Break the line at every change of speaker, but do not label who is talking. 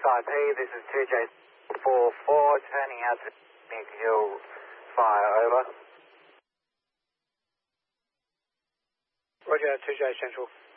SIP, this is 2J44, turning out to Nick Hill, fire, over.
Roger, 2J Central.